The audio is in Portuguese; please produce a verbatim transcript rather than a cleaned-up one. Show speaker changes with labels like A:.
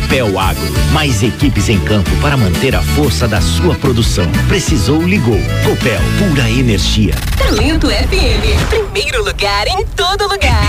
A: Copel Agro, mais equipes em campo para manter a força da sua produção. Precisou, ligou. Copel, pura energia.
B: Talento F M, primeiro lugar em todo lugar.